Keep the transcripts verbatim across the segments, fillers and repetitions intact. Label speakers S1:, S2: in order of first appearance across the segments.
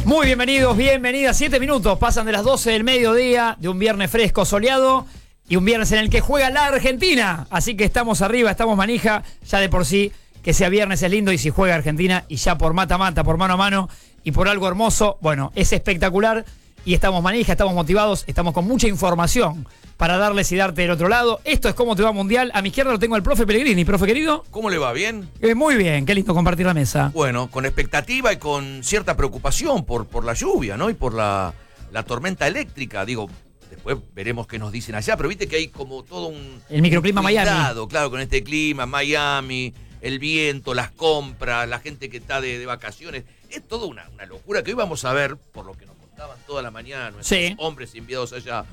S1: Muy bienvenidos, bienvenidas. Siete minutos pasan de las doce del mediodía de un viernes fresco, soleado y un viernes en el que juega la Argentina. Así que estamos arriba, estamos manija. Ya de por sí que sea viernes es lindo y si juega Argentina y ya por mata-mata, por mano a mano y por algo hermoso, bueno, es espectacular y estamos manija, estamos motivados, estamos con mucha información para darles y darte del otro lado. Esto es Cómo te va Mundial. A mi izquierda lo tengo al profe Pellegrini. Profe querido.
S2: ¿Cómo le va? ¿Bien?
S1: Eh, muy bien, qué lindo compartir la mesa.
S2: Bueno, con expectativa y con cierta preocupación por, por la lluvia, ¿no? Y por la, la tormenta eléctrica. Digo, después veremos qué nos dicen allá, pero viste que hay como todo un...
S1: El microclima
S2: un cuidado,
S1: Miami.
S2: Claro, con este clima, Miami, el viento, las compras, la gente que está de, de vacaciones. Es toda una, una locura que hoy vamos a ver, por lo que nos contaban toda la mañana nuestros
S1: Sí.
S2: hombres enviados allá.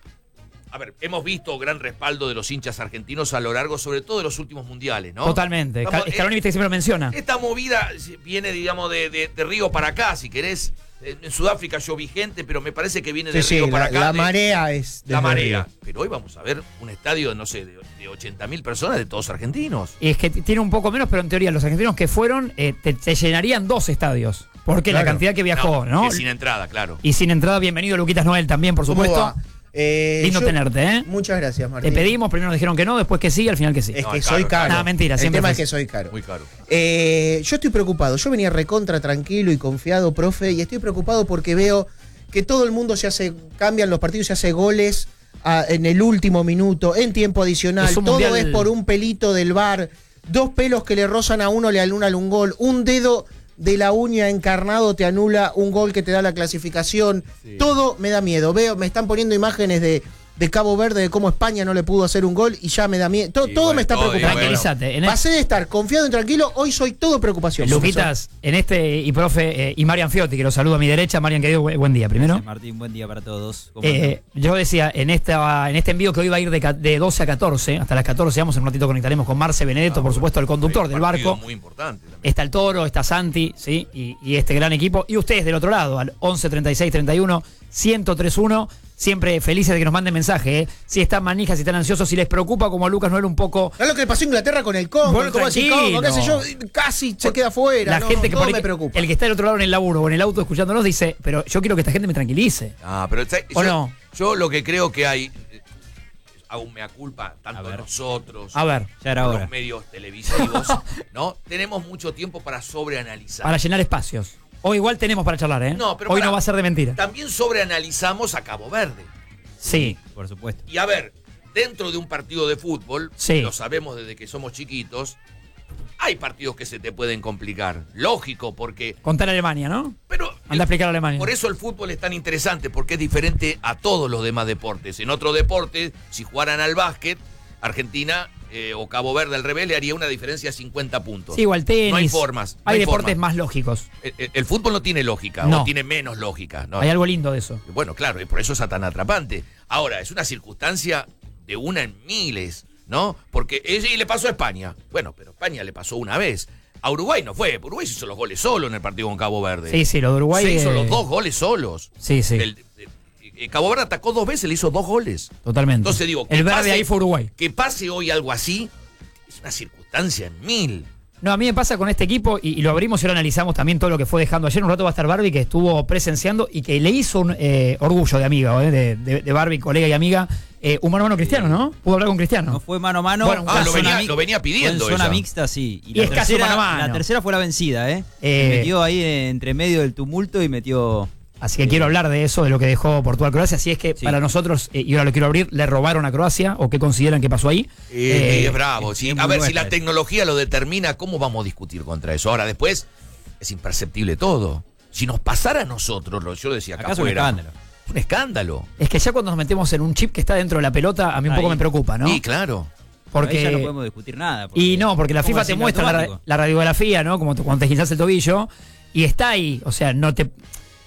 S2: A ver, hemos visto gran respaldo de los hinchas argentinos a lo largo, sobre todo de los últimos mundiales, ¿no?
S1: Totalmente.
S2: Vamos,
S1: Scaloni,
S2: eh,
S1: viste que siempre lo menciona.
S2: Esta movida viene, digamos, de, de, de Río para acá, si querés. En Sudáfrica yo vi gente, pero me parece que viene de
S3: Sí,
S2: Río
S3: sí,
S2: para
S3: la,
S2: acá.
S3: la
S2: de,
S3: marea es...
S2: La
S3: desde
S2: marea.
S3: Río.
S2: Pero hoy vamos a ver un estadio, no sé, de, de ochenta mil personas, de todos argentinos.
S1: Y es que t- tiene un poco menos, pero en teoría los argentinos que fueron eh, te, te llenarían dos estadios. Porque
S3: Claro.
S1: la cantidad que viajó, ¿no?
S2: Que sin entrada, claro.
S1: Y sin entrada, bienvenido Luquitas Noel también, por
S3: ¿Cómo
S1: supuesto.
S3: va? Eh,
S1: Lindo
S3: yo-
S1: tenerte, ¿eh?
S3: Muchas gracias, Martín.
S1: Te pedimos, primero nos dijeron que no, después que sí, al final que sí.
S3: Es
S2: No,
S3: que
S2: es
S3: soy
S2: caro,
S3: caro.
S1: caro. No, mentira,
S3: El
S1: siempre
S3: tema
S1: fue
S3: es que
S1: así.
S3: soy caro.
S2: Muy caro.
S3: Eh, yo estoy preocupado. Yo venía recontra tranquilo y confiado, profe, y estoy preocupado porque veo que todo el mundo se hace, cambian los partidos, se hace goles a- en el último minuto, en tiempo adicional.
S1: Es un
S3: Todo
S1: mundial-
S3: es por un pelito del V A R, dos pelos que le rozan a uno le anulan un gol, un dedo de la uña encarnado te anula un gol que te da la clasificación. Todo me da miedo. Veo, me están poniendo imágenes de, de Cabo Verde, de cómo España no le pudo hacer un gol y ya me da miedo. Todo,
S2: Y
S3: todo
S2: bueno,
S3: me está
S2: todo, y
S3: preocupando.
S2: bueno.
S1: Tranquilízate. En el-
S3: Pasé de estar confiado y tranquilo, hoy soy todo preocupación.
S1: Luquitas, en este, y profe, eh, y Marian Fiotti, que lo saludo a mi derecha. Marian, querido, bu- buen día primero.
S4: Gracias, Martín, buen día para todos. ¿Cómo
S1: Eh, yo decía, en esta en este envío que hoy va a ir de, ca- de doce a catorce, hasta las catorce, vamos, en un ratito conectaremos con Marce Benedetto,
S2: Ah,
S1: por
S2: bueno.
S1: supuesto, el conductor
S2: Hay un
S1: del
S2: partido
S1: barco.
S2: muy importante también.
S1: Está el Toro, está Santi, ¿sí? Y, y este gran equipo. Y ustedes del otro lado, al once treinta y seis treinta y uno ciento tres uno. Siempre felices de que nos manden mensaje, ¿eh? Si están manijas, si están ansiosos, si les preocupa, como a Lucas Noel un poco.
S3: ¿No es lo que le pasó a Inglaterra con el Congo?
S1: Bueno,
S3: ¿Cómo decir
S1: tranquilo.
S3: Congo? ¿Qué sé yo? Casi se queda afuera.
S1: La
S3: no,
S1: gente que
S3: todo
S1: por ahí-
S3: me preocupa.
S1: el que está del otro lado en el laburo o en el auto escuchándonos dice, pero yo quiero que esta gente me tranquilice.
S2: Ah, pero ¿sabes?
S1: ¿O
S2: yo,
S1: no?
S2: yo lo que creo que hay, eh, hago un mea culpa,
S4: A
S2: tanto
S4: ver.
S2: nosotros,
S1: A ver,
S4: Ya era hora.
S2: los medios televisivos, ¿no? Tenemos mucho tiempo para sobreanalizar.
S1: para llenar espacios. O igual tenemos para charlar, ¿eh?
S2: No, pero
S1: Hoy
S2: pará.
S1: no va a ser de mentira.
S2: También sobreanalizamos a Cabo Verde.
S1: Sí.
S4: Por supuesto.
S2: Y a ver, dentro de un partido de fútbol,
S1: Sí.
S2: lo sabemos desde que somos chiquitos, hay partidos que se te pueden complicar. Lógico, porque...
S1: Contar a Alemania, ¿no?
S2: Pero
S1: Anda a explicar a Alemania.
S2: por eso el fútbol es tan interesante, porque es diferente a todos los demás deportes. En otro deporte, si jugaran al básquet, Argentina eh, o Cabo Verde al revés le haría una diferencia de cincuenta puntos.
S1: Sí, igual tenis.
S2: No hay formas. no
S1: Hay,
S2: hay
S1: deportes
S2: formas.
S1: más lógicos.
S2: El, el- el fútbol no tiene lógica,
S1: No.
S2: o tiene menos lógica. ¿no?
S1: Hay algo lindo de eso.
S2: Bueno, claro, y por eso es tan atrapante. Ahora, es una circunstancia de una en miles, ¿no? Porque ella y le pasó a España. Bueno, pero España le pasó una vez. A Uruguay no fue. Uruguay se hizo los goles solo en el partido con Cabo Verde.
S1: Sí, sí, lo de Uruguay.
S2: Se hizo
S1: eh,
S2: los dos goles solos.
S1: Sí, sí.
S2: El- el- el Cabo Verde atacó dos veces, le hizo dos goles.
S1: Totalmente.
S2: Entonces digo, que
S1: el verde
S2: pase-
S1: ahí fue Uruguay.
S2: Que pase hoy algo así es una circunstancia en mil.
S1: No, a mí me pasa con este equipo, y, y lo abrimos y ahora analizamos también todo lo que fue dejando ayer. Un rato va a estar Barbie, que estuvo presenciando y que le hizo un eh, orgullo de amiga, eh, de, de- de Barbie, colega y amiga, eh, un mano a mano Cristiano, ¿no? Pudo hablar con Cristiano.
S4: No fue mano a mano.
S1: Bueno,
S2: Ah,
S4: fue
S2: lo
S4: zona
S2: venía,
S4: mi-
S2: lo venía pidiendo
S4: fue en zona
S2: ella.
S4: mixta, sí.
S1: Y es casi
S4: tercera,
S1: mano a mano.
S4: la tercera fue la vencida, ¿eh?
S1: Eh,
S4: Se metió ahí entre medio del tumulto y metió...
S1: Así que quiero hablar de eso, de lo que dejó Portugal-Croacia. Si es que
S4: Sí.
S1: para nosotros, eh, y ahora lo quiero abrir, le robaron a Croacia, o qué consideran que pasó ahí.
S2: Eh,
S1: Eh,
S2: es bravo.
S4: es-
S2: sí.
S4: es
S2: A
S4: muy
S2: ver, si
S4: nuestra
S2: la
S4: esa.
S2: tecnología lo determina, ¿cómo vamos a discutir contra eso? Ahora, después, es imperceptible todo. Si nos pasara a nosotros, lo yo decía acá
S4: Acá es un
S2: afuera,
S4: escándalo.
S2: un escándalo.
S1: Es que ya cuando nos metemos en un chip que está dentro de la pelota, a mí un poco
S4: Ahí.
S1: me preocupa, ¿no?
S2: Sí, claro.
S1: Porque
S4: Ahí ya no podemos discutir nada.
S1: Y no, porque la
S4: ¿cómo
S1: FIFA
S4: es
S1: te muestra la,
S4: automático?
S1: la radiografía, ¿no? Como te- cuando te quitas el tobillo, y está ahí. O sea, no te,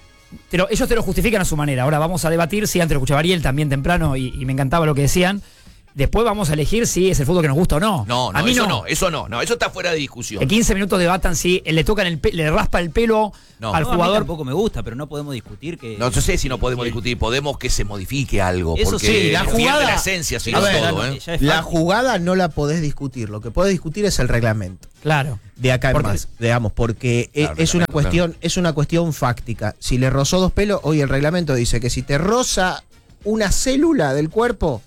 S1: te lo- ellos te lo justifican a su manera. Ahora vamos a debatir, si antes lo escuchaba Ariel también temprano, y, y me encantaba lo que decían. Después vamos a elegir si es el fútbol que nos gusta o no.
S2: No, no,
S1: a mí
S2: eso
S1: no.
S2: no. eso no, no, eso está fuera de discusión.
S1: En quince minutos debatan si le tocan el pe- le raspa el pelo
S2: No.
S1: al
S4: No, a mí
S1: jugador.
S4: tampoco me gusta, pero no podemos discutir que.
S2: No, yo sé si no podemos
S4: que-
S2: discutir, podemos que se modifique algo.
S4: Eso
S2: porque
S4: sí,
S3: la
S2: pierde
S3: jugada-
S2: la esencia, si
S3: A
S2: no
S3: ver,
S2: todo,
S4: ya
S2: ¿eh?
S4: es
S3: La
S4: fácil.
S3: jugada no la podés discutir. Lo que podés discutir es el reglamento.
S1: Claro.
S3: De acá en
S1: Porque-
S3: más, digamos, porque
S2: Claro,
S3: es una
S2: reglamento,
S3: cuestión, es una cuestión fáctica. Si le rozó dos pelos, hoy el reglamento dice que si te roza una célula del cuerpo,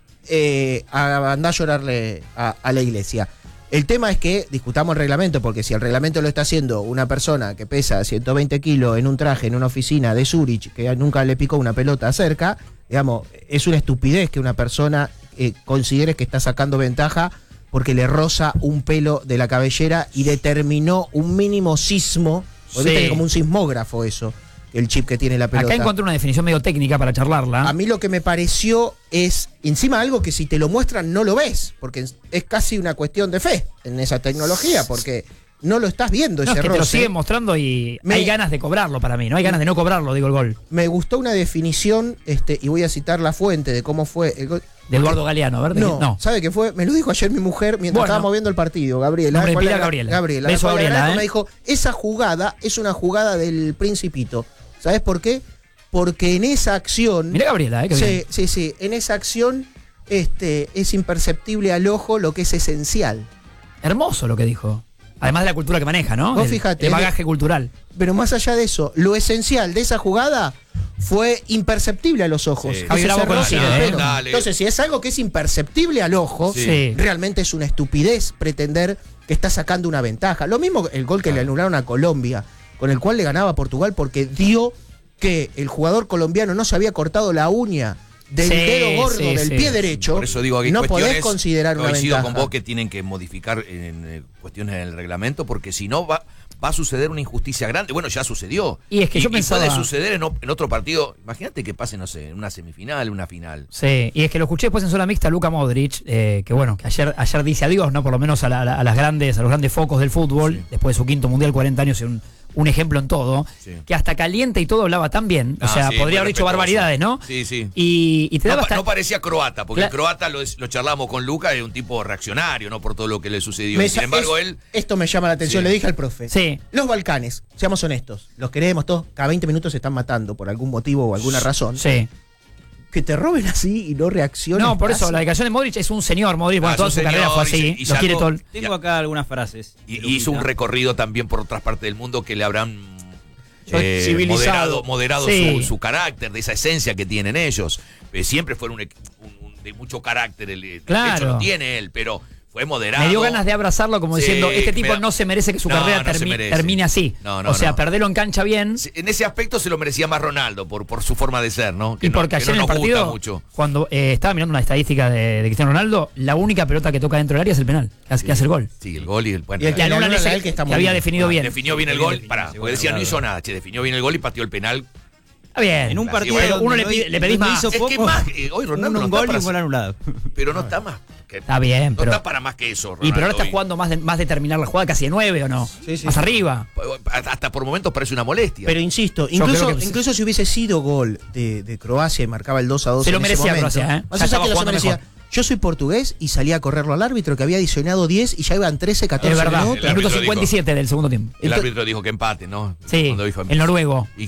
S3: eh, a- andá a llorarle a, a la iglesia. El tema es que discutamos el reglamento, porque si el reglamento lo está haciendo una persona que pesa ciento veinte kilos en un traje en una oficina de Zurich, que nunca le picó una pelota cerca, digamos, es una estupidez que una persona eh, considere que está sacando ventaja porque le roza un pelo de la cabellera y determinó un mínimo sismo. Porque
S1: Sí.
S3: viste que es como un sismógrafo eso, el chip que tiene la pelota.
S1: Acá encontré una definición medio técnica para charlarla.
S3: A mí lo que me pareció es, encima algo que si te lo muestran no lo ves, porque es- es casi una cuestión de fe en esa tecnología, porque no lo estás viendo
S1: No,
S3: ese
S1: es que te lo
S3: roce.
S1: siguen mostrando y
S3: Me-
S1: hay ganas de cobrarlo para mí, no hay ganas de no cobrarlo, digo el gol.
S3: Me gustó una definición, este, y voy a citar la fuente de cómo fue el gol.
S1: De Eduardo Galeano, a ver, ¿de
S3: No,
S1: qué? no.
S3: ¿sabe qué fue? Me lo dijo ayer mi mujer mientras
S1: Bueno.
S3: estábamos viendo el partido, Gabriela.
S1: Nombre de
S3: ¿Cuál
S1: pila,
S3: era?
S1: Gabriela.
S3: Gabriela.
S1: Beso,
S3: ¿Cuál era?
S1: Gabriela, ¿eh?
S3: Me dijo, esa jugada es una jugada del Principito. ¿Sabes por qué? Porque en esa acción...
S1: Mirá Gabriela, eh, qué
S3: sí,
S1: bien.
S3: sí, sí. En esa acción este, es imperceptible al ojo lo que es esencial.
S1: Hermoso lo que dijo. Además de la cultura que maneja, ¿no?
S3: Vos
S1: El-
S3: fíjate,
S1: el bagaje cultural.
S3: Pero más allá de eso, lo esencial de esa jugada fue imperceptible a los ojos.
S2: Sí.
S1: Javier
S3: Ese
S1: Bravo
S3: roce
S1: coincide,
S3: de
S1: ¿eh?
S3: pelo.
S2: Dale.
S3: Entonces, si es algo que es imperceptible al ojo,
S1: Sí.
S3: realmente es una estupidez pretender que está sacando una ventaja. Lo mismo el gol que le anularon a Colombia, con el cual le ganaba a Portugal porque dio que el jugador colombiano no se había cortado la uña del
S1: Sí,
S3: dedo gordo
S1: sí,
S3: del
S1: sí.
S3: pie derecho.
S2: Por eso digo que hay
S3: no
S2: cuestiones,
S3: podés considerar una
S2: coincido
S3: ventaja.
S2: con vos que tienen que modificar en, eh, cuestiones en el reglamento, porque si no va, va a suceder una injusticia grande. Bueno, ya sucedió.
S1: Y es que yo pensaba-
S2: puede suceder en, o- en otro partido. Imagínate que pase, no sé, en una semifinal, una final.
S1: Sí, y es que lo escuché después en zona mixta Luka Modric, eh, que bueno, que ayer, ayer dice adiós, ¿no? Por lo menos a, la- a las grandes, a los grandes focos del fútbol,
S2: Sí.
S1: después de su quinto mundial, cuarenta años y un, un ejemplo en todo,
S2: Sí.
S1: que hasta caliente y todo hablaba tan bien. O
S2: Ah,
S1: sea,
S2: sí,
S1: podría
S2: muy
S1: haber dicho
S2: respetuoso.
S1: barbaridades, ¿no?
S2: Sí, sí.
S1: Y, y te
S2: No,
S1: daba
S2: pa-
S1: hasta-
S2: no parecía croata, porque
S1: Cla-
S2: el croata lo, es- lo charlamos con Luca, es un tipo reaccionario, ¿no? Por todo lo que le sucedió.
S3: Me
S2: Y sin
S3: sa-
S2: embargo,
S3: es-
S2: él.
S3: Esto me llama la atención,
S2: Sí.
S3: le dije al profe.
S1: Sí.
S3: Los Balcanes, seamos honestos, los queremos todos, cada veinte minutos se están matando por algún motivo o alguna razón.
S1: Sí.
S3: Que te roben así y no reaccionen.
S1: No, por eso,
S3: casi.
S1: la declaración de Modric es un señor Modric, bueno,
S2: Ah,
S1: toda
S2: es
S1: su
S2: un
S1: carrera
S2: señor,
S1: fue
S2: y se-
S1: así,
S2: y
S1: lo quiere
S2: sacó-
S1: todo. el-
S4: Tengo acá algunas frases.
S2: Y,
S4: de
S2: y hizo un
S4: Luquita.
S2: recorrido también por otras partes del mundo que le habrán
S3: Yo-
S2: eh,
S3: civilizado.
S2: moderado, moderado
S1: Sí.
S2: su, su carácter, de esa esencia que tienen ellos. Eh, siempre fueron un, un- un- de mucho carácter, el, de
S1: Claro.
S2: hecho lo tiene él, pero fue moderado.
S1: Me dio ganas de abrazarlo como
S2: Sí,
S1: diciendo, este tipo
S2: me da-
S1: no se merece que su
S2: No,
S1: carrera
S2: no se
S1: termi-
S2: merece.
S1: termine así.
S2: No, no,
S1: o sea,
S2: no.
S1: perderlo en cancha bien.
S2: Sí, en ese aspecto se lo merecía más Ronaldo, por, por su forma de ser, ¿no? Que
S1: Y
S2: no-
S1: porque
S2: que
S1: ayer
S2: no
S1: en el
S2: nos gusta
S1: partido,
S2: mucho.
S1: cuando eh, estaba mirando una estadística de, de Cristiano Ronaldo, la única pelota que toca dentro del área es el penal, que hace, que hace el gol.
S2: Sí, el gol y el... Bueno,
S3: Y el
S1: Que
S3: que
S1: anulan
S3: anula
S1: ese
S3: a él que está
S1: que
S3: muy
S1: había
S3: bien.
S1: definido bien.
S2: definió bien el
S4: Bien
S2: gol,
S4: definido,
S2: pará,
S4: sí,
S2: porque decía, no
S4: bueno,
S2: hizo
S4: claro.
S2: nada, che, definió bien el gol y pateó el penal.
S1: Está bien.
S4: En un
S2: Así,
S4: partido
S2: bueno,
S4: donde
S1: uno le
S4: no
S1: pide-
S4: hi-
S1: le pedís
S4: no
S1: más.
S4: hizo
S2: Es que
S4: poco,
S2: más, eh, hoy Ronaldo
S4: un
S2: no
S4: gol
S2: está
S4: y un
S2: para-
S4: gol anulado.
S2: Pero no está más. que-
S1: Está bien,
S2: no
S1: pero.
S2: está para más que eso,
S1: Y pero ahora
S2: Ronaldo
S1: está
S2: hoy.
S1: jugando más de, más de terminar la jugada casi de nueve, ¿o no?
S3: Sí, sí.
S1: Más arriba.
S2: Hasta por momentos parece una molestia.
S3: Pero insisto,
S1: Yo
S3: incluso,
S1: creo que-
S3: incluso si hubiese sido gol de, de Croacia y marcaba el dos a dos
S1: Se lo
S3: en ese
S1: merecía
S3: momento,
S1: Croacia, ¿eh?
S3: más
S1: Ya
S3: allá
S1: estaba
S3: que lo
S1: jugando
S3: merecía.
S1: mejor.
S3: Yo soy portugués y salí a correrlo al árbitro que había adicionado diez y ya iban trece,
S1: Es
S3: catorce
S1: verdad.
S2: El
S3: minutos.
S2: árbitro
S1: Minuto
S2: dijo-
S1: cincuenta y siete del segundo tiempo.
S2: el
S3: Ento-
S2: árbitro dijo que empate, ¿no?
S1: Sí,
S2: Cuando dijo
S1: el noruego.
S2: Y-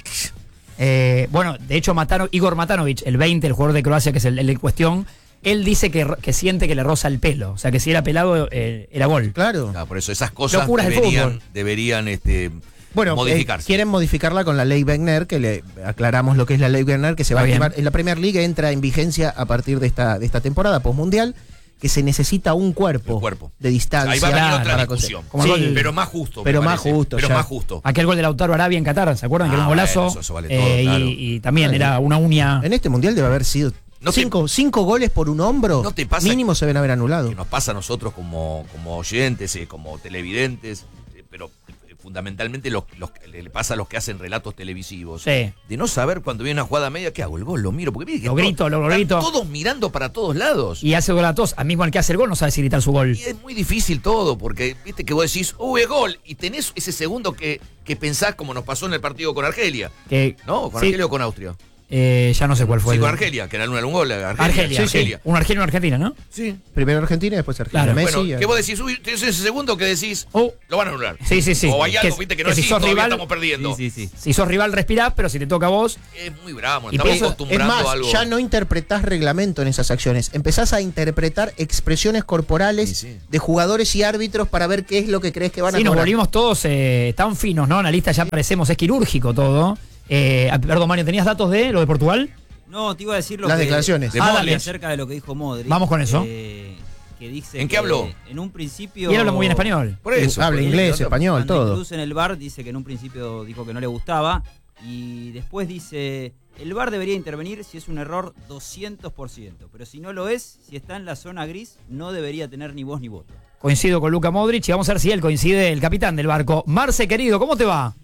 S1: Eh, bueno, de hecho, Matano, Igor Matanovic, el veinte, el jugador de Croacia, que es el, el en cuestión, él dice que, que siente que le roza el pelo. O sea, que si era pelado, eh, era gol.
S3: Claro.
S2: Ah, por eso esas cosas
S1: Locuras del
S2: deberían,
S1: fútbol.
S2: deberían este,
S3: Bueno, eh,
S2: modificarse.
S3: quieren modificarla con la ley Wegner, que le aclaramos lo que es la ley Wegner, que se va a
S1: Está bien.
S3: activar en la Premier League, entra en vigencia a partir de esta, de esta temporada postmundial, que se necesita un cuerpo,
S2: El cuerpo.
S3: de distancia.
S2: Ahí va a venir
S1: claro,
S2: otra
S3: para
S2: discusión.
S3: conseguir.
S1: Como
S3: Sí,
S1: el gol-
S2: pero más justo. me
S3: pero más
S2: parece.
S3: justo,
S2: Pero
S3: ya.
S2: más justo.
S1: Aquel gol de Lautaro Arabia en Qatar, ¿se acuerdan? Que
S2: Ah,
S1: era un golazo.
S2: bueno, eso- eso vale todo,
S1: Eh, y-
S2: claro.
S1: y, también era una uña.
S3: En este mundial debe haber sido
S2: No te-
S3: cinco, cinco goles por un hombro.
S2: ¿No te pasa
S3: mínimo se deben haber anulado.
S2: Que nos pasa a nosotros como, como oyentes, eh, como televidentes, eh, pero eh, fundamentalmente los, los- le le pasa a los que hacen relatos televisivos.
S1: Sí.
S2: De no saber cuando viene una jugada media, ¿qué hago? El gol, lo miro. Porque mire que
S1: Lo
S2: to-
S1: grito, lo
S2: están
S1: grito.
S2: todos mirando para todos lados.
S1: Y hace gol a todos. Al mismo al que hace el gol no sabe si gritar su gol.
S2: Y es muy difícil todo, porque viste que vos decís, uy, es gol, y tenés ese segundo que, que pensás como nos pasó en el partido con Argelia.
S1: Que,
S2: ¿No? Con
S1: sí,
S2: Argelia o con Austria.
S1: Eh, ya no sé cuál fue.
S2: Sí,
S1: el-
S2: con Argelia, que era un gol. Argelia.
S1: Argelia,
S2: sí,
S1: sí.
S2: Argelia.
S1: Un Argelia y una Argentina, ¿no?
S2: Sí.
S3: Primero Argentina y después Argentina.
S2: Claro,
S3: Messi.
S2: bueno, ¿qué vos decís? Uy, ese segundo que decís,
S1: Oh.
S2: lo van a anular.
S1: Sí, sí, sí.
S2: O hay algo,
S1: Que-
S2: viste, que
S1: que
S2: no
S1: si
S2: es
S1: sos
S2: todavía
S1: rival-
S2: estamos perdiendo.
S4: Sí, sí, sí.
S1: Si sos rival respirás, pero si te toca a vos.
S2: Es muy bravo,
S1: Y
S2: estamos
S1: eso-
S3: Es
S2: acostumbrando
S3: más,
S2: a algo.
S3: ya no interpretás reglamento en esas acciones. Empezás a interpretar expresiones corporales
S2: Sí, sí.
S3: de jugadores y árbitros para ver qué es lo que crees que van a
S1: Sí, nos
S3: cobrar.
S1: volvimos todos eh, tan finos, ¿no? Analistas ya parecemos, es quirúrgico todo. Eh, ah, perdón, Mario, ¿tenías datos de lo de Portugal?
S4: No, te iba a decir lo
S3: Las
S4: que...
S3: declaraciones.
S2: De
S1: Ah,
S2: Modric.
S1: dale.
S4: acerca de lo que dijo Modric.
S1: Vamos con eso.
S4: eh, que dice
S2: ¿En qué
S4: que
S2: habló?
S4: En un principio...
S1: Y él habla muy bien español.
S2: Por eso.
S3: Habla
S2: por-
S3: inglés,
S2: otro-
S3: español,
S4: Cuando
S3: todo.
S4: introduce en el V A R dice que en un principio dijo que no le gustaba y después dice, el V A R debería intervenir si es un error doscientos por ciento, pero si no lo es, si está en la zona gris, no debería tener ni voz ni voto.
S1: Coincido con Luka Modric y vamos a ver si él coincide, el capitán del barco. Marce, querido, ¿cómo te va?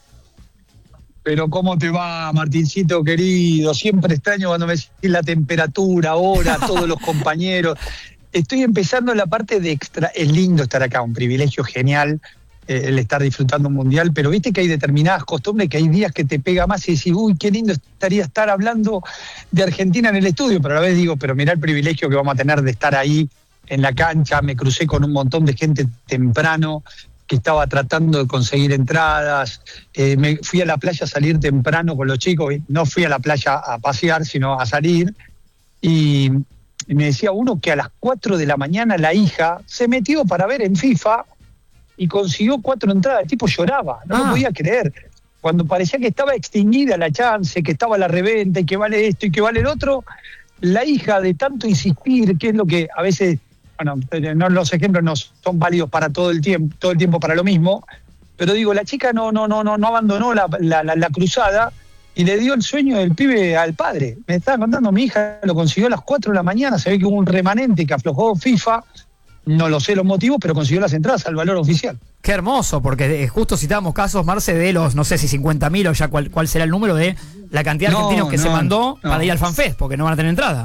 S5: Pero ¿cómo te va, Martincito querido? Siempre extraño cuando me decís la temperatura, hora, todos los compañeros. Estoy empezando la parte de extra. Es lindo estar acá, un privilegio genial eh, el estar disfrutando un mundial, pero viste que hay determinadas costumbres, que hay días que te pega más y decís, uy, qué lindo estaría estar hablando de Argentina en el estudio, pero a la vez digo, pero mirá el privilegio que vamos a tener de estar ahí en la cancha. Me crucé con un montón de gente temprano que estaba tratando de conseguir entradas. Eh, me fui a la playa a salir temprano con los chicos, no fui a la playa a pasear, sino a salir, y, y me decía uno que a las cuatro de la mañana la hija se metió para ver en FIFA y consiguió cuatro entradas. El tipo lloraba, no
S1: Ah.
S5: lo podía creer. Cuando parecía que estaba extinguida la chance, que estaba la reventa y que vale esto y que vale el otro, la hija, de tanto insistir, que es lo que a veces... Bueno, no, los ejemplos no son válidos para todo el tiempo, todo el tiempo para lo mismo, pero digo, la chica no, no, no, no, no abandonó la, la, la, la cruzada y le dio el sueño del pibe al padre. Me estaba contando, mi hija lo consiguió a las cuatro de la mañana, se ve que hubo un remanente que aflojó FIFA, no lo sé los motivos, pero consiguió las entradas al valor oficial.
S1: Qué hermoso, porque eh, justo citábamos casos, Marce, de los, no sé si cincuenta mil o ya cuál, cuál será el número de la cantidad de
S5: No,
S1: argentinos que
S5: no,
S1: se mandó
S5: no.
S1: para ir al FanFest, porque no van a tener entrada.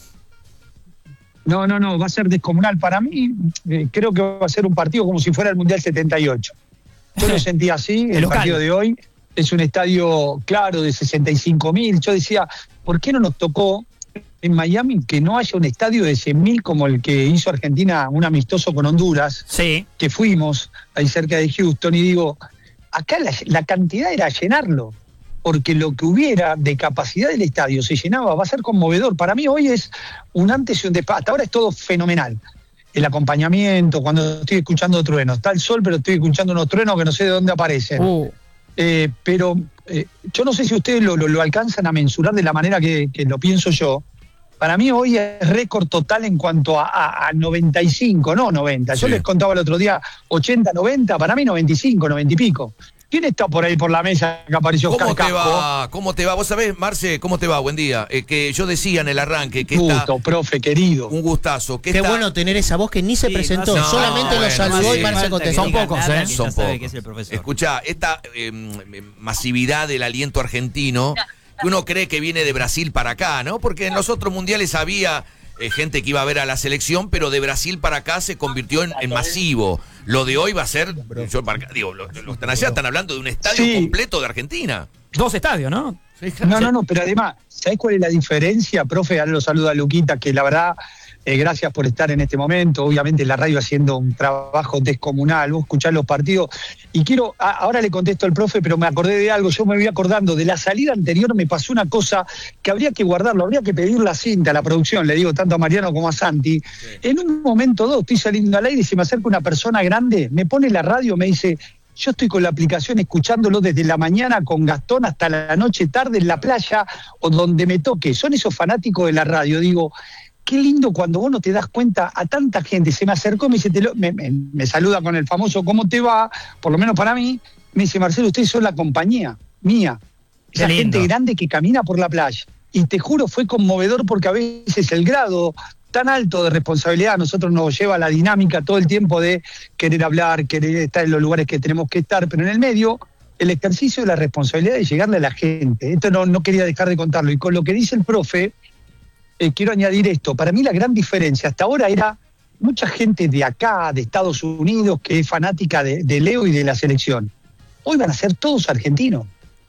S5: No, no, no, va a ser descomunal. Para mí, eh, creo que va a ser un partido como si fuera el Mundial setenta y ocho. Yo lo sentí así,
S1: El
S5: el
S1: local.
S5: partido de hoy es un estadio claro de sesenta y cinco mil. Yo decía, ¿por qué no nos tocó en Miami que no haya un estadio de cien mil como el que hizo Argentina, un amistoso con Honduras,
S1: Sí.
S5: que fuimos ahí cerca de Houston? Y digo, acá la, la cantidad era llenarlo, porque lo que hubiera de capacidad del estadio se llenaba, va a ser conmovedor. Para mí hoy es un antes y un después. Hasta ahora es todo fenomenal. El acompañamiento, cuando estoy escuchando truenos. Está el sol, pero estoy escuchando unos truenos que no sé de dónde aparecen.
S1: Uh,
S5: Eh, pero eh, yo no sé si ustedes lo, lo, lo alcanzan a mensurar de la manera que, que lo pienso yo. Para mí hoy es récord total en cuanto a, a, a noventa y cinco, no noventa. Yo
S2: Sí.
S5: les contaba el otro día ochenta, noventa, para mí noventa y cinco, noventa y pico. ¿Quién está por ahí por la mesa que apareció
S2: ¿Cómo
S5: Oscar
S2: te
S5: Casco?
S2: va? ¿Cómo te va? Vos sabés, Marce, ¿cómo te va? Buen día. Eh, que yo decía en el arranque que está
S5: Gusto, profe, querido.
S2: un gustazo. Que
S3: Qué
S2: está-
S3: bueno tener esa voz que ni se
S4: Sí,
S3: presentó,
S4: no hace-
S3: solamente
S2: no,
S3: lo
S2: bueno,
S3: saludó
S2: sí.
S3: y Marce contestó.
S1: Son pocos, ¿eh?
S4: Ya
S2: Son
S4: sabe
S2: pocos.
S4: que es el profesor.
S2: Escuchá, esta eh, masividad del aliento argentino, que uno cree que viene de Brasil para acá, ¿no? Porque en los otros mundiales había eh, gente que iba a ver a la selección, pero de Brasil para acá se convirtió en, en masivo. Lo de hoy va a ser, yo marca- digo, los, los están allá están hablando de un estadio
S5: Sí.
S2: completo de Argentina.
S1: dos estadios, ¿no?
S5: No, no, no, pero además, ¿sabés cuál es la diferencia, profe? Ahora lo saluda Luquita, que la verdad, eh, gracias por estar en este momento. Obviamente la radio haciendo un trabajo descomunal, vos escuchás los partidos. Y quiero, a- ahora le contesto al profe, pero me acordé de algo, yo me voy acordando, de la salida anterior me pasó una cosa que habría que guardarlo, habría que pedir la cinta a la producción, le digo tanto a Mariano como a Santi. En un momento dos, estoy saliendo al aire y se me acerca una persona grande, me pone la radio, me dice... Yo estoy con la aplicación escuchándolo desde la mañana con Gastón hasta la noche tarde en la playa o donde me toque. Son esos fanáticos de la radio. Digo, qué lindo cuando vos no te das cuenta a tanta gente. Se me acercó, me dice, te lo- me, me- me saluda con el famoso ¿cómo te va? Por lo menos para mí. Me dice, Marcelo, ustedes son la compañía mía.
S1: Qué
S5: Esa
S1: lindo.
S5: gente grande que camina por la playa. Y te juro, fue conmovedor porque a veces el grado tan alto de responsabilidad a nosotros nos lleva a la dinámica todo el tiempo de querer hablar, querer estar en los lugares que tenemos que estar, pero en el medio el ejercicio de la responsabilidad de llegarle a la gente. Esto no, no quería dejar de contarlo. Y con lo que dice el profe, eh, quiero añadir esto. Para mí la gran diferencia hasta ahora era mucha gente de acá, de Estados Unidos, que es fanática de, de Leo y de la selección. Hoy van a ser todos argentinos.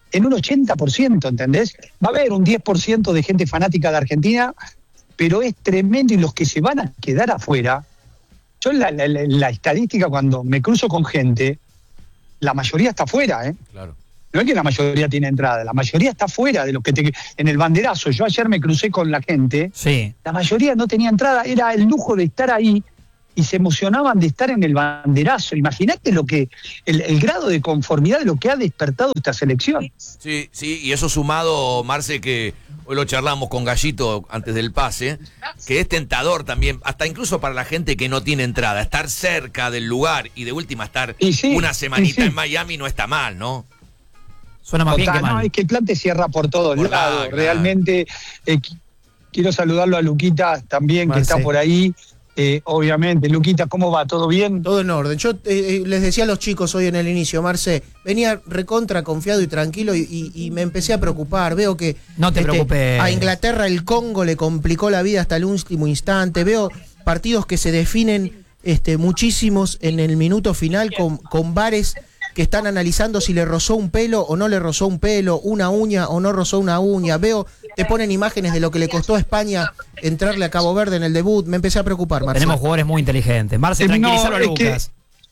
S5: en un ochenta por ciento, ¿entendés? Va a haber un diez por ciento de gente fanática de Argentina, pero es tremendo, y los que se van a quedar afuera, yo en la, la, la, la estadística cuando me cruzo con gente, la mayoría está afuera, ¿eh?
S2: Claro.
S5: No es que la mayoría tiene entrada, la mayoría está fuera de los que te... En el banderazo, yo ayer me crucé con la gente,
S1: Sí.
S5: la mayoría no tenía entrada, era el lujo de estar ahí y se emocionaban de estar en el banderazo. Imagínate lo que, el, el grado de conformidad de lo que ha despertado esta selección.
S2: Sí, sí, y eso sumado, Marce, que hoy lo charlamos con Gallito antes del pase, que es tentador también, hasta incluso para la gente que no tiene entrada, estar cerca del lugar y de última estar
S5: Y sí,
S2: una semanita
S5: y sí.
S2: en Miami no está mal, ¿no?
S1: Suena más bien
S5: Total,
S1: que
S5: no,
S1: mal.
S5: es que el plan te cierra por todos
S2: Por
S5: lados.
S2: nada, claro.
S5: Realmente eh, qu- quiero saludarlo a Luquita también,
S3: Marce.
S5: que está por ahí. Eh, obviamente, Luquita, ¿cómo va? ¿Todo bien?
S3: Todo en orden. Yo eh, les decía a los chicos hoy en el inicio, Marce, venía recontra confiado y tranquilo y, y- y me empecé a preocupar. Veo que
S1: No te preocupes.
S3: a Inglaterra el Congo le complicó la vida hasta el último instante. Veo partidos que se definen este, muchísimos en el minuto final con, con bares que están analizando si le rozó un pelo o no le rozó un pelo, una uña o no rozó una uña. Veo, te ponen imágenes de lo que le costó a España entrarle a Cabo Verde en el debut. Me empecé a preocupar, Marce.
S1: Tenemos jugadores muy inteligentes. Marce,
S5: Eh, no,
S1: tranquilízalo a
S5: es que-
S1: Lucas.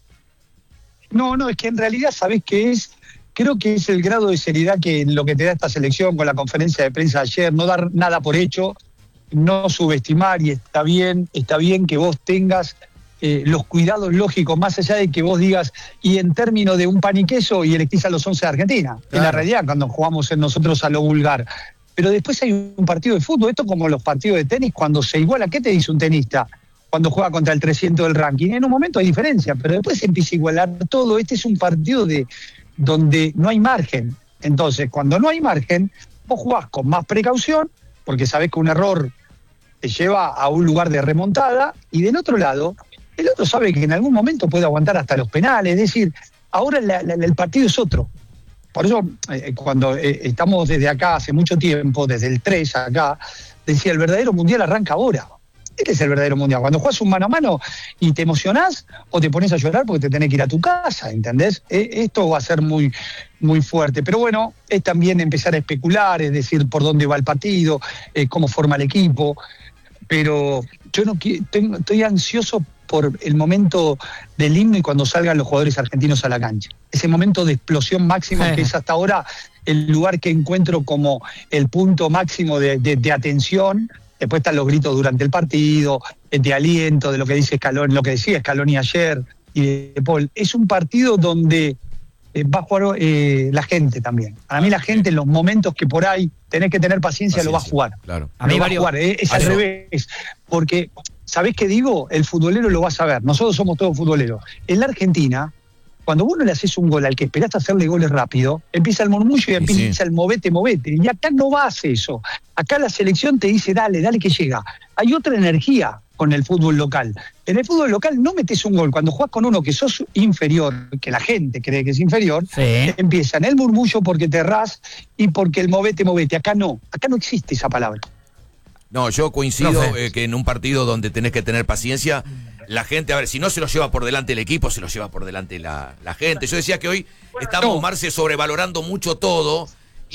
S5: No, no, es que en realidad, ¿sabés qué es? Creo que es el grado de seriedad que lo que te da esta selección con la conferencia de prensa de ayer, no dar nada por hecho, no subestimar, y está bien, está bien que vos tengas eh, los cuidados lógicos, más allá de que vos digas, y en términos de un pan y queso, y elegís a los once de Argentina, en la
S3: Claro.
S5: realidad cuando jugamos en nosotros a lo vulgar. Pero después hay un partido de fútbol, esto como los partidos de tenis, cuando se iguala, ¿qué te dice un tenista? Cuando juega contra el trescientos del ranking, en un momento hay diferencia, pero después se empieza a igualar todo. Este es un partido de donde no hay margen. Entonces, cuando no hay margen, vos jugás con más precaución, porque sabés que un error te lleva a un lugar de remontada, y del otro lado, el otro sabe que en algún momento puede aguantar hasta los penales. Es decir, ahora la- la- el partido es otro. Por eso, eh, cuando eh, estamos desde acá hace mucho tiempo, desde el tres acá, decía, el verdadero mundial arranca ahora. Este es el verdadero mundial. Cuando juegas un mano a mano y te emocionás o te pones a llorar porque te tenés que ir a tu casa, ¿entendés? Eh, esto va a ser muy, muy fuerte. Pero bueno, es también empezar a especular, es decir, por dónde va el partido, eh, cómo forma el equipo. Pero yo no qui- tengo, estoy ansioso por el momento del himno y cuando salgan los jugadores argentinos a la cancha. Ese momento de explosión máxima
S1: Sí.
S5: que es hasta ahora el lugar que encuentro como el punto máximo de, de- de atención. Después están los gritos durante el partido, de aliento, de lo que dice Scaloni, lo que decía Scaloni ayer y de Paul. Es un partido donde eh, va a jugar eh, la gente también. Para mí la gente en los momentos que por ahí tenés que tener paciencia, lo va a
S2: Paciencia,
S5: jugar.
S2: Claro.
S1: A mí
S5: Lo va a
S1: varios-
S5: jugar, eh, es al
S2: Eso.
S5: revés. Porque, ¿sabés qué digo? El futbolero lo va a saber. Nosotros somos todos futboleros. En la Argentina, cuando vos no le haces un gol al que esperaste hacerle goles rápido, empieza el murmullo y
S2: Y
S5: empieza
S2: sí.
S5: el movete, movete. Y acá no va a hacer eso. Acá la selección te dice, dale, dale que llega. Hay otra energía con el fútbol local. En el fútbol local no metes un gol. Cuando jugás con uno que sos inferior, que la gente cree que es inferior,
S1: Sí.
S5: empiezan el murmullo porque te errás y porque el movete, movete. Acá no. Acá no existe esa palabra.
S2: No, yo coincido
S1: Profe.
S2: eh, que en un partido donde tenés que tener paciencia, la gente, a ver, si no se lo lleva por delante el equipo, se lo lleva por delante la, la gente. Yo decía que hoy estamos,
S5: no.
S2: Marce, sobrevalorando mucho todo.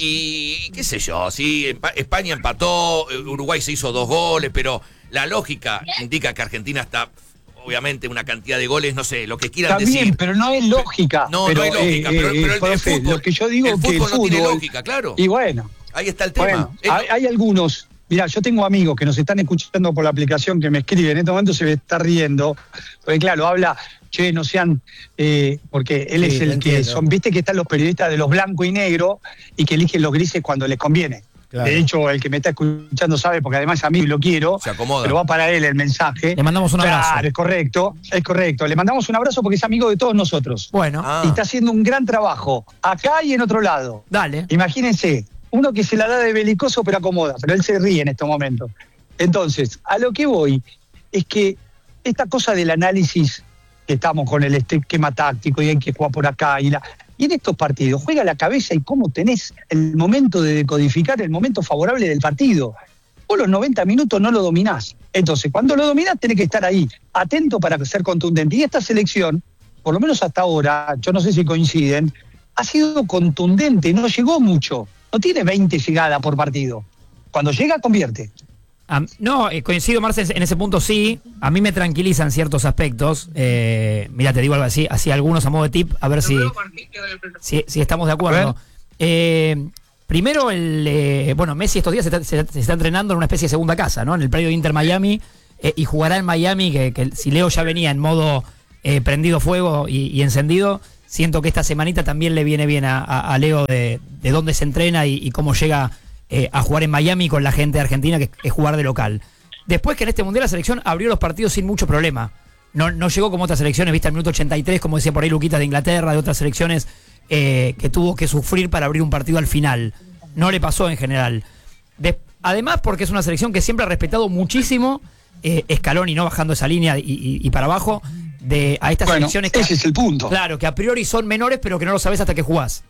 S2: Y qué sé yo, sí, Empa- España empató, eh, Uruguay se hizo dos goles, pero la lógica indica que Argentina está, obviamente, una cantidad de goles, no sé, lo que quieran
S5: Está bien,
S2: decir.
S5: pero no es lógica.
S2: No,
S5: pero,
S2: no hay lógica,
S5: eh,
S2: pero,
S5: eh,
S2: pero el, el
S5: profe,
S2: fútbol,
S5: lo que yo digo
S2: el
S5: que
S2: fútbol
S5: el
S2: no
S5: fútbol,
S2: tiene lógica, claro.
S5: Y bueno,
S2: Ahí está el tema.
S5: bueno,
S2: Eh,
S5: hay, hay algunos, mirá, yo tengo amigos que nos están escuchando por la aplicación que me escriben, en este momento se me está riendo, porque claro, habla, che, no sean, eh, porque él
S3: Sí,
S5: es el
S3: lo
S5: que
S3: entiendo.
S5: son, viste que están los periodistas de los blanco y negro y que eligen los grises cuando les conviene.
S3: Claro.
S5: De hecho, el que me está escuchando sabe, porque además a mí lo quiero,
S2: Se acomoda.
S5: pero va para él el mensaje.
S1: Le mandamos un abrazo.
S5: Claro, es correcto, es correcto. Le mandamos un abrazo porque es amigo de todos nosotros.
S1: Bueno,
S2: Ah.
S5: Y está haciendo un gran trabajo, acá y en otro lado.
S1: dale.
S5: Imagínense, uno que se la da de belicoso pero acomoda, pero él se ríe en estos momentos. Entonces, a lo que voy es que esta cosa del análisis, que estamos con el esquema táctico y hay que jugar por acá y la... Y en estos partidos juega la cabeza y cómo tenés el momento de decodificar el momento favorable del partido. Vos los noventa minutos no lo dominás. Entonces, cuando lo dominás tenés que estar ahí, atento para ser contundente. Y esta selección, por lo menos hasta ahora, yo no sé si coinciden, ha sido contundente, no llegó mucho. No tiene veinte llegadas por partido. Cuando llega, convierte.
S1: Um, no, eh, coincido, Marce, en ese punto sí. A mí me tranquilizan ciertos aspectos. Eh, mira, te digo algo así, así algunos a modo de tip, a ver si, si, si estamos de acuerdo. Eh, primero, el eh, bueno, Messi estos días se está, se, se está entrenando en una especie de segunda casa, ¿no? En el predio de Inter Miami, eh, y jugará en Miami, que, que si Leo ya venía en modo eh, prendido fuego y, y encendido, siento que esta semanita también le viene bien a, a, a Leo de, de dónde se entrena y, y cómo llega eh, a jugar en Miami con la gente de Argentina, que es jugar de local. Después que en este Mundial la selección abrió los partidos sin mucho problema. No, no llegó como otras selecciones, viste, al minuto ochenta y tres, como decía por ahí Luquita, de Inglaterra, de otras selecciones eh, que tuvo que sufrir para abrir un partido al final. No le pasó en general. De, además, porque es una selección que siempre ha respetado muchísimo eh, Scaloni, no bajando esa línea y, y, y para abajo, de a estas
S5: bueno,
S1: selecciones que,
S5: ese es el punto.
S1: Claro, que a priori son menores, pero que no lo sabes hasta que jugás.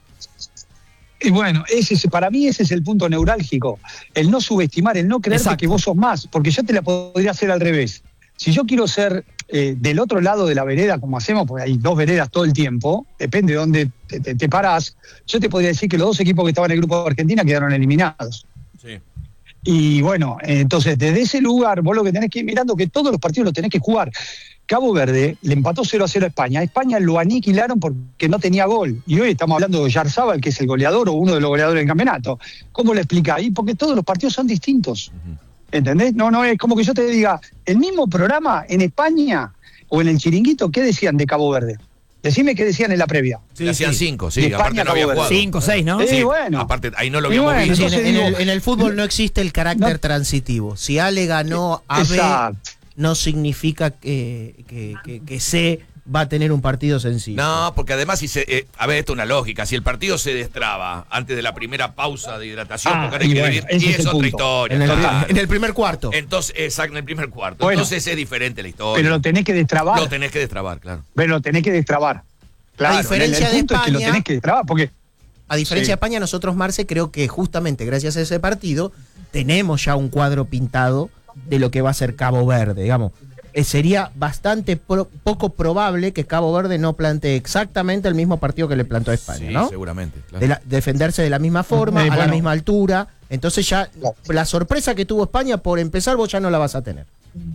S5: Y bueno, ese es, para mí ese es el punto neurálgico. El no subestimar, el no creerte que vos sos más, porque yo te la podría hacer al revés. Si yo quiero ser eh, del otro lado de la vereda, como hacemos, porque hay dos veredas todo el tiempo, depende de dónde te, te, te parás, yo te podría decir que los dos equipos que estaban en el grupo de Argentina quedaron eliminados.
S2: Sí.
S5: Y bueno, entonces desde ese lugar vos lo que tenés que ir mirando que todos los partidos los tenés que jugar. Cabo Verde le empató cero a cero a España. A España lo aniquilaron porque no tenía gol. Y hoy estamos hablando de Yarzábal, que es el goleador o uno de los goleadores del campeonato. ¿Cómo lo explicás? Y porque todos los partidos son distintos. Uh-huh. ¿Entendés? No, no es como que yo te diga, el mismo programa en España o en el Chiringuito, ¿qué decían de Cabo Verde? Decime qué decían en la previa.
S2: Sí, hacían sí. cinco, sí,
S5: España,
S2: aparte no había jugado.
S1: Cinco, seis, ¿no?
S5: Sí,
S2: sí,
S5: bueno.
S2: Aparte, ahí no lo habíamos
S5: bueno,
S2: visto.
S3: En, en,
S5: digo,
S3: el, en el fútbol no existe el carácter no, transitivo. Si A le ganó a B, no significa que, que, que, que C va a tener un partido sencillo.
S2: No, porque además, si se, eh, a ver, esto es una lógica. Si el partido se destraba antes de la primera pausa de hidratación,
S5: ah,
S2: porque hay
S5: y
S2: que
S5: bueno,
S2: dividir, y es, es otra punto. historia.
S3: En el,
S2: claro.
S3: en el primer cuarto.
S2: Entonces, exacto, en el primer cuarto.
S5: Bueno,
S2: Entonces es diferente la historia.
S5: Pero lo tenés que destrabar.
S2: Lo tenés que destrabar, claro.
S5: Pero lo tenés que destrabar. Claro,
S3: a diferencia
S5: el, el
S3: de España,
S5: es que lo tenés que destrabar, porque
S3: a diferencia sí. de España, nosotros, Marce, creo que justamente gracias a ese partido tenemos ya un cuadro pintado de lo que va a ser Cabo Verde, digamos. Eh, sería bastante pro, poco probable que Cabo Verde no plantee exactamente el mismo partido que le plantó a España,
S2: sí,
S3: ¿no?
S2: seguramente. Claro.
S3: De la, defenderse de la misma forma,
S5: eh,
S3: a
S5: bueno.
S3: la misma altura. Entonces ya la sorpresa que tuvo España, por empezar, vos ya no la vas a tener.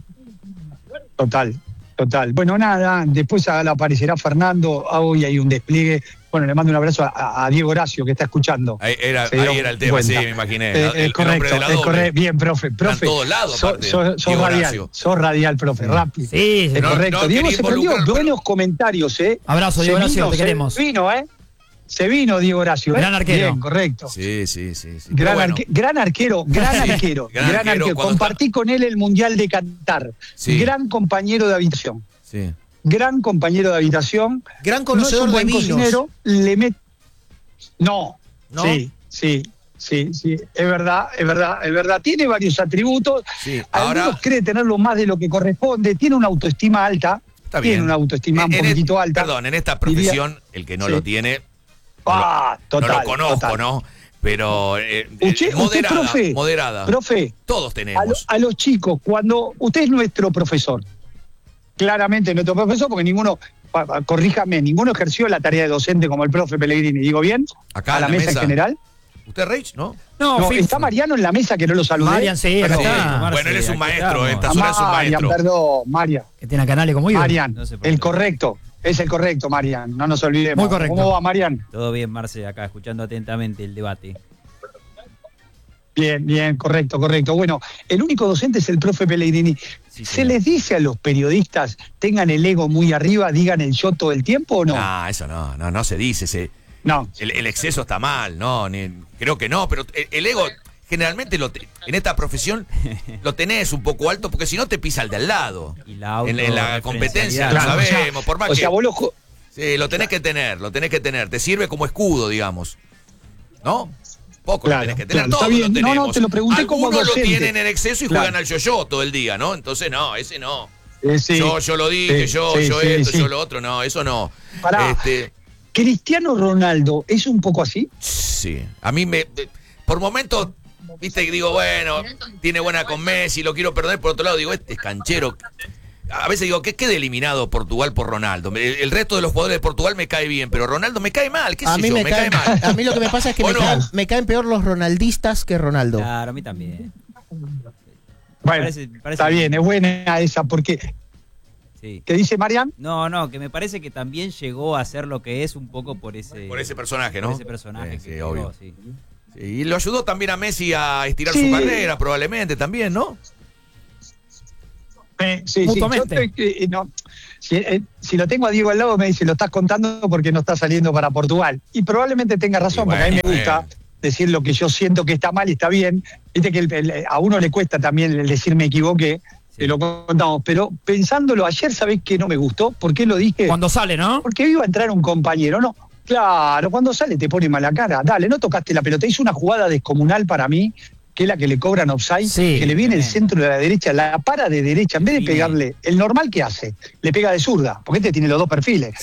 S5: Total, total. Bueno, nada, después aparecerá Fernando, hoy hay un despliegue. Bueno, le mando un abrazo a, a Diego Horacio, que está escuchando.
S2: Ahí era, ahí era el tema, cuenta. sí, me imaginé.
S5: Eh,
S2: el,
S5: correcto,
S2: el hombre de la doble.
S5: correcto. Bien, profe, profe.
S2: En todos lados, aparte.
S5: Sos so, so radial, sos radial, profe, rápido.
S1: Sí,
S5: es
S1: no,
S5: correcto.
S2: no
S5: Diego se perdió buenos comentarios, ¿eh?
S1: Abrazo, Diego Horacio, te
S5: se
S1: queremos.
S5: Se vino, ¿eh? Se vino Diego Horacio. ¿eh?
S1: Gran arquero.
S5: Bien, correcto.
S2: Sí, sí, sí. sí.
S5: Gran,
S2: bueno.
S5: arque, gran arquero, gran
S2: sí,
S5: arquero.
S2: Gran,
S5: gran arquero. arquero. Compartí está... con él el Mundial de Qatar. Sí. Gran compañero de habitación.
S2: Sí.
S5: Gran compañero de habitación.
S3: Gran conocedor
S5: no es un buen
S3: de vinos.
S5: Cocinero, le met... No,
S3: no,
S5: sí, sí, sí, sí, es verdad, es verdad, es verdad. Tiene varios atributos.
S2: Sí,
S5: Algunos
S2: ahora...
S5: cree tenerlo más de lo que corresponde. Tiene una autoestima alta.
S2: Está bien.
S5: Tiene una autoestima en, un poquitito
S2: en,
S5: alta.
S2: Perdón, en esta profesión, diría, el que no sí. lo tiene,
S5: ah,
S2: no,
S5: total,
S2: no lo conozco,
S5: total.
S2: ¿no? Pero eh,
S5: usted,
S2: moderada,
S5: usted, profe,
S2: moderada.
S5: Profe,
S2: todos tenemos.
S5: A, lo, a los chicos, cuando usted es nuestro profesor, claramente nuestro profesor, porque ninguno, corríjame, ninguno ejerció la tarea de docente como el profe Pellegrini, ¿digo bien?
S2: Acá
S5: a la, la mesa, mesa en general.
S2: ¿Usted, Reich, no?
S1: No,
S5: no está Mariano en la mesa, que no lo saludé.
S1: Marian, sí, acá está.
S2: Bueno,
S1: Marce,
S2: él es un maestro, esta
S5: ah,
S2: zona es un maestro.
S5: Marian, perdón, Marian.
S1: Que tiene canales como yo.
S5: Marian,
S4: no
S5: el correcto, es el correcto, Marian, no nos olvidemos.
S1: Muy correcto.
S5: ¿Cómo va, Marian?
S4: Todo bien, Marce, acá escuchando atentamente el debate.
S5: Bien, bien, correcto, correcto. Bueno, el único docente es el profe Pellegrini. Sí, ¿Se sí. les dice a los periodistas, tengan el ego muy arriba, digan el yo todo el tiempo o no?
S2: No, eso no, no, no se dice. Se,
S5: no.
S2: El, el exceso está mal, no, ni, creo que no, pero el, el ego generalmente lo te, en esta profesión lo tenés un poco alto porque si no te pisa el de al lado.
S4: Y la
S2: en, en la competencia,
S5: claro,
S2: lo sabemos,
S5: o sea,
S2: por más
S5: o
S2: que...
S5: Sea, vos lo...
S2: Sí, lo tenés que tener, lo tenés que tener. Te sirve como escudo, digamos. ¿No? Poco
S5: claro,
S2: lo tenés que tener,
S5: claro,
S2: todos lo tenemos.
S5: No, no, te lo pregunté
S2: Algunos
S5: como docente.
S2: lo tienen en exceso y
S5: claro.
S2: juegan al yo-yo todo el día, ¿no? Entonces, no, ese no.
S5: Eh, sí,
S2: yo, yo lo dije,
S5: sí,
S2: yo,
S5: sí,
S2: yo
S5: sí,
S2: esto,
S5: sí.
S2: yo lo otro, no, eso no.
S5: Pará,
S2: este,
S5: ¿Cristiano Ronaldo es un poco así?
S2: Sí, a mí me... Por momentos, viste, digo, bueno, tiene buena con Messi, lo quiero perdonar, por otro lado digo, este es canchero. a veces digo, ¿qué queda eliminado Portugal por Ronaldo? El, el resto de los jugadores de Portugal me cae bien, pero Ronaldo me cae mal, ¿qué
S3: A
S2: sé
S3: mí
S2: yo?
S3: me,
S2: Me
S3: cae,
S2: cae mal.
S3: a mí lo que me pasa es que
S2: ¿O
S3: me,
S2: no?
S3: caen, me caen peor los ronaldistas que Ronaldo.
S4: Claro, a mí también.
S5: Bueno,
S4: parece- parece
S5: está
S4: que-
S5: bien, es buena esa, porque
S4: Sí.
S5: ¿qué dice Marian?
S4: No, no, que me parece que también llegó a ser lo que es un poco por ese,
S2: Por ese personaje, ¿no?
S4: por ese personaje
S2: Sí,
S4: que
S2: sí,
S4: llegó,
S2: obvio.
S4: sí.
S2: Sí, y lo ayudó también a Messi a estirar
S5: Sí.
S2: su carrera, probablemente también, ¿no?
S5: Eh, sí, sí, yo
S1: Mutuamente.
S5: estoy- eh, no, si, eh, si lo tengo a Diego al lado me dice, lo estás contando porque no está saliendo para Portugal. Y probablemente tenga razón,
S2: Y
S5: porque a mí me
S2: bueno,
S5: gusta
S2: bueno.
S5: decir lo que yo siento que está mal y está bien. Viste que el- el- a uno le cuesta también el decir me equivoqué,
S4: Sí.
S5: que lo contamos. Pero pensándolo ayer, ¿sabés qué no me gustó? ¿Por qué lo dije?
S1: Cuando sale, ¿no?
S5: Porque iba a entrar un compañero, ¿no? Claro, cuando sale te pone mala cara. Dale, no tocaste la pelota. Hizo una jugada descomunal para mí, que es la que le cobran offside,
S1: Sí,
S5: que le viene el
S4: tremendo.
S5: centro de la derecha, la para de derecha, en vez de
S4: Sí.
S5: pegarle, el normal que hace, le pega de zurda, porque este tiene los dos perfiles.